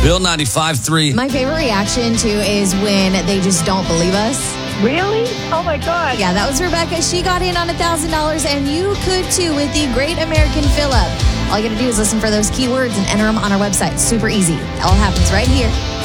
Bill 95.3. My favorite reaction, too, is when they just don't believe us. Really? Oh, my God. Yeah, that was Rebecca. She got in on $1,000, and you could, too, with the Great American Fill-Up. All you got to do is listen for those keywords and enter them on our website. Super easy. It all happens right here